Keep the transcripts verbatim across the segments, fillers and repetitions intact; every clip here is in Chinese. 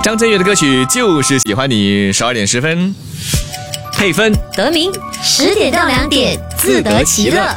张震岳的歌曲就是喜欢你。十二点十分，配分得名，十点到两点自得其乐。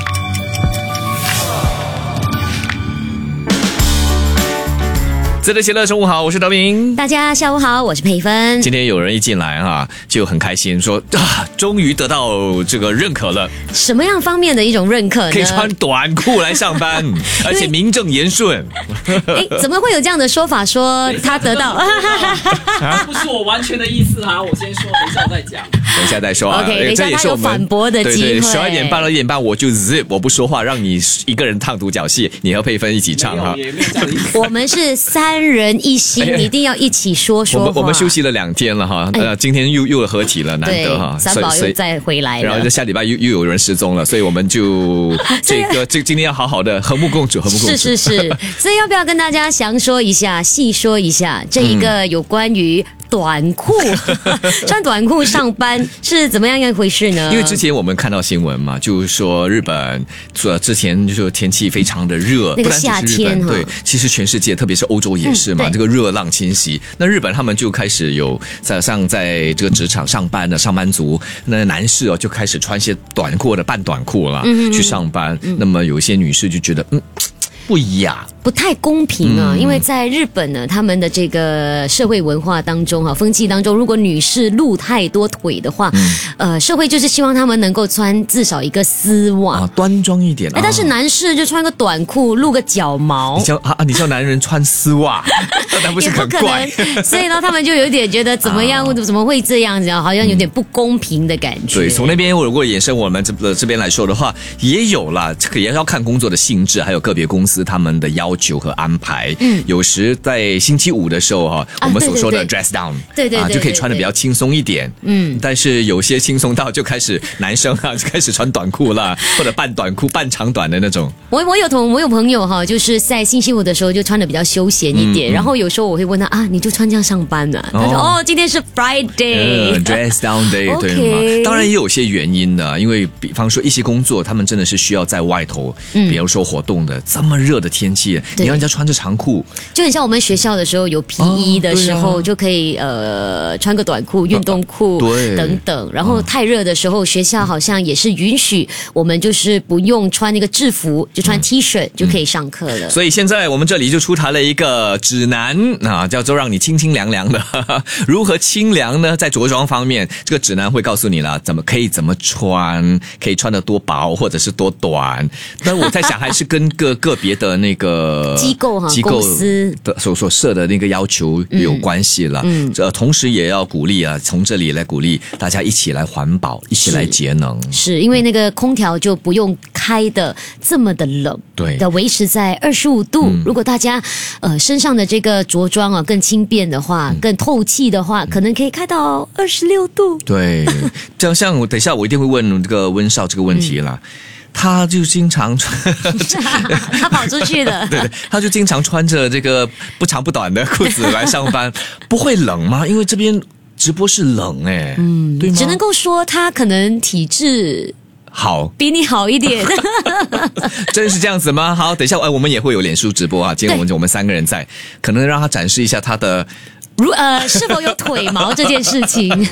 自得其乐，中午好，我是德明。 大家下午好，我是佩芬。 今天有人一进来哈，就很开心，说啊，终于得到这个认可了。 什么样方面的一种认可呢？ 可以穿短裤来上班，而且名正言顺。 哎，怎么会有这样的说法？说他得到？ 不是我完全的意思哈，我先说，等一下再讲。 等一下再说啊。 OK， 等一下他有反驳的机会。 对对，十二点半到一点半我就 zip， 我不说话，让你一个人唱独角戏，你和佩芬一起唱哈。 也没有这样的意思。 我们是三人一心，一定要一起说说话。 我们我们休息了两天了哈，呃，今天又又合体了，难得哈。 三宝又再回来了， 然后下礼拜又又有人失踪了，所以我们就这个这今天要好好的和睦共处，和睦共处。 是是是，所以要不要跟大家详说一下、细说一下这一个有关于短裤、嗯、穿短裤上班是怎么样一回事呢？ 因为之前我们看到新闻嘛，就是说日本说之前就说天气非常的热， 那个夏天不单只是日本，对，其实全世界特别是欧洲也是嘛，嗯、这个热浪侵袭。那日本他们就开始有在上在这个职场上班的上班族，那男士哦就开始穿些短裤的半短裤啦、嗯、去上班、嗯。那么有一些女士就觉得嗯不雅。 不太公平啊、嗯，因为在日本呢，他们的这个社会文化当中哈，风气当中，如果女士露太多腿的话，嗯、呃，社会就是希望他们能够穿至少一个丝袜， 啊、端庄一点。 哎、啊，但是男士就穿个短裤，露个脚毛。 你叫啊，你叫男人穿丝袜，那不是很怪？ 所以呢，他们就有点觉得怎么样，啊、怎么会这样子啊？好像有点不公平的感觉。 对，从那边如果延伸我们这这边来说的话，也有啦，这个也要看工作的性质，还有个别公司他们的要。要求和安排，嗯，有时在星期五的时候哈、啊，我们所说的 dress down， 对对对， 啊，就可以穿得比较轻松一点，嗯，但是有些轻松到就开始男生啊就开始穿短裤啦，或者半短裤、半长短的那种。我我有同我有朋友哈，就是在星期五的时候就穿得比较休闲一点，嗯、然后有时候我会问他啊，你就穿这样上班啊？他说哦，今天是 Friday，dress、 uh, down day， 对吗？当然也有些原因的，因为比方说一些工作，他们真的是需要在外头，嗯、比如说活动的，这么热的天气。你让人家穿着长裤， 就很像我们学校的时候有 P E 的时候，哦啊、就可以呃穿个短裤、运动裤、啊、等等。然后太热的时候，学校好像也是允許我们就是不用穿那个制服，就穿 T 恤就可以上课了。嗯、 所以现在我们这里就出台了一个指南啊，叫做让你清清凉凉的。呵呵如何清凉呢？在着装方面，这个指南会告诉你了，怎么可以怎么穿，可以穿得多薄或者是多短。但我在想，还是跟个个别的那个。 机构哈， 机构的所所设的那个要求有关系了。嗯，这、嗯、同时也要鼓励啊，从这里来鼓励大家一起来环保，一起来节能。 是, 是因为那个空调就不用开的这么的冷， 对， 要维持在二十五度、嗯。如果大家呃身上的这个着装啊更轻便的话，嗯、更透气的话，可能可以开到二十六度。 对，这样像我等一下我一定会问这个温少这个问题啦。嗯他就经常穿他跑出去了对对，他就经常穿着这个不长不短的裤子来上班不会冷吗？因为这边直播是冷哎，嗯，对吗？ 只能够说他可能体质好， 比你好一点真是这样子吗？好，等一下我们也会有脸书直播啊，今天我们我们三个人在，可能让他展示一下他的如呃是否有腿毛这件事情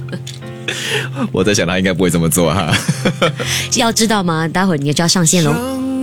我在想他应该不会这么做哈。 要知道吗？待会儿你就要上线喽。